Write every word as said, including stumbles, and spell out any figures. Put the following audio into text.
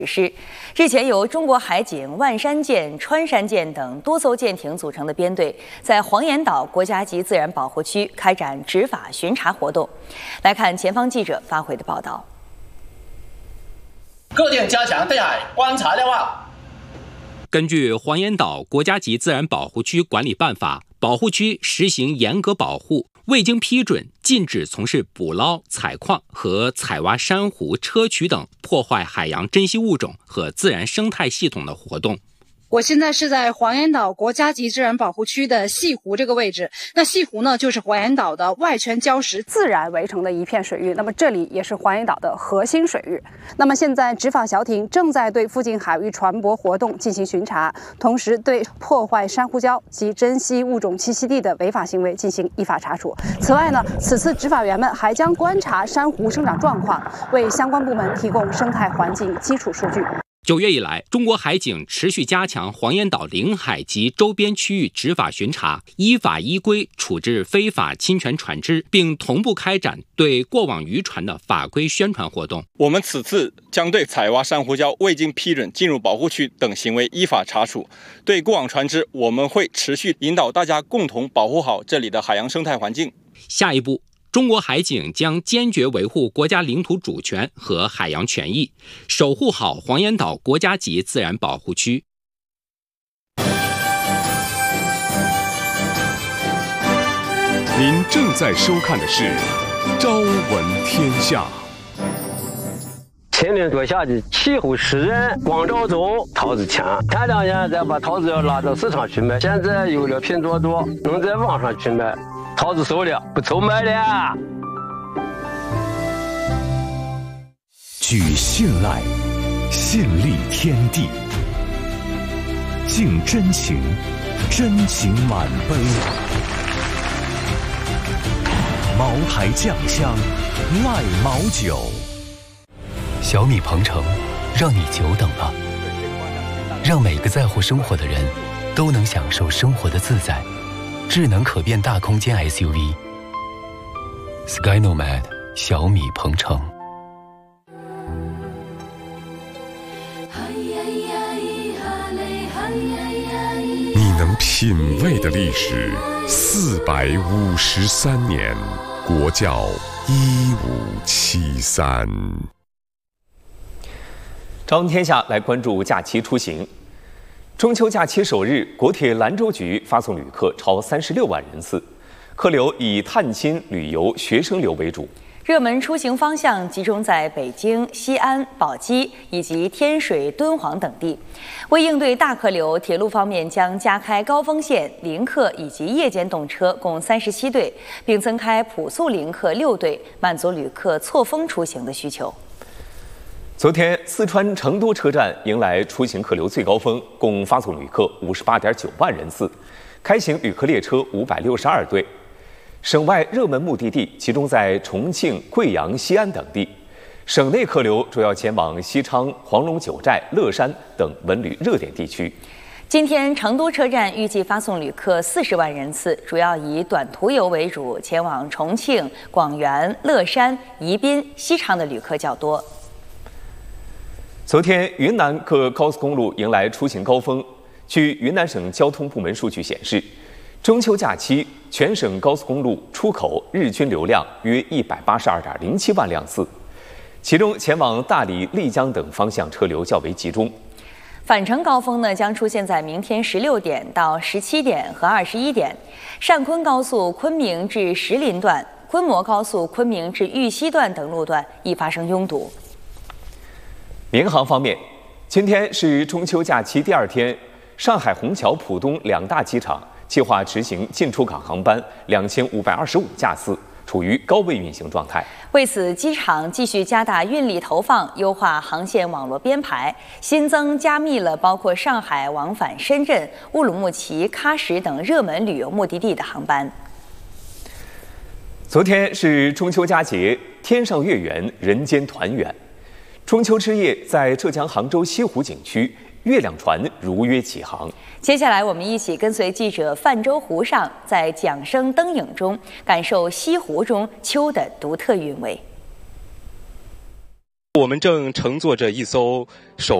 指示，日前由中国海警、万山舰、穿山舰等多艘舰艇组成的编队，在黄岩岛国家级自然保护区开展执法巡查活动。来看前方记者发回的报道。 各舰加强对海观察瞭望。 根据黄岩岛国家级自然保护区管理办法，保护区实行严格保护，未经批准，禁止从事捕捞、采矿和采挖珊瑚、砗磲等破坏海洋珍稀物种和自然生态系统的活动。 我现在是在黄岩岛国家级自然保护区的西湖这个位置。那西湖呢，就是黄岩岛的外圈礁石自然围成的一片水域。那么这里也是黄岩岛的核心水域。那么现在执法小艇正在对附近海域船舶活动进行巡查，同时对破坏珊瑚礁及珍稀物种栖息地的违法行为进行依法查处。此外呢，此次执法员们还将观察珊瑚生长状况，为相关部门提供生态环境基础数据。 九月以来，中国海警持续加强黄岩岛领海及周边区域执法巡查，依法依规处置非法侵权船只，并同步开展对过往渔船的法规宣传活动。 我们此次将对采挖珊瑚礁未经批准进入保护区等行为依法查处。对过往船只，我们会持续引导大家共同保护好这里的海洋生态环境。 下一步，中国海警将坚决维护国家领土主权和海洋权益，守护好黄岩岛国家级自然保护区。 您正在收看的是《朝闻天下》。 千年多下的西湖诗人光照中桃子强，前两年再把桃子要拉到市场去卖，现在有了拼多多，能在网上去卖。桃子熟了，不愁卖了。 据信赖，信立天地；敬真情，真情满杯。茅台酱香，赖茅酒。 小米鹏程，让你久等了。让每个在乎生活的人都能享受生活的自在。智能可变大空间 S U V Sky Nomad 小米鹏程。 你能品味的历史四百五十三年，国窖一五七三。 朝闻天下来关注假期出行。中秋假期首日，国铁兰州局发送旅客超三十六万人次，客流以探亲、旅游、学生流为主。 热门出行方向集中在北京、西安、宝鸡以及天水、敦煌等地。为应对大客流，铁路方面将加开高峰线、临客以及夜间动车共三十七对，并增开普速临客六对，满足旅客错峰出行的需求。 昨天，四川成都车站迎来出行客流最高峰，共发送旅客五十八点九万人次，开行旅客列车五百六十二对。省外热门目的地集中在重庆、贵阳、西安等地，省内客流主要前往西昌、黄龙九寨、乐山等文旅热点地区。 今天，成都车站预计发送旅客四十万人次，主要以短途游为主，前往重庆、广元、乐山、宜宾、西昌的旅客较多。 昨天，云南各高速公路迎来出行高峰。据云南省交通部门数据显示，中秋假期全省高速公路出口日均流量约一百八十二点零七万辆次，其中前往大理、丽江等方向车流较为集中。 返程高峰呢，将出现在明天十六点到十七点和二十一点。上昆高速昆明至石林段、昆摩高速昆明至玉溪段等路段易发生拥堵。 民航方面，今天是中秋假期第二天，上海虹桥、浦东两大机场计划执行进出港航班两千五百二十五架次，处于高位运行状态。 为此，机场继续加大运力投放，优化航线网络编排，新增加密了包括上海往返深圳、乌鲁木齐、喀什等热门旅游目的地的航班。 昨天是中秋佳节，天上月圆，人间团圆。中秋之夜，在浙江杭州西湖景区，月亮船如约起航。 接下来，我们一起跟随记者泛舟湖上，在桨声灯影中，感受西湖中秋的独特韵味。 我们正乘坐着一艘首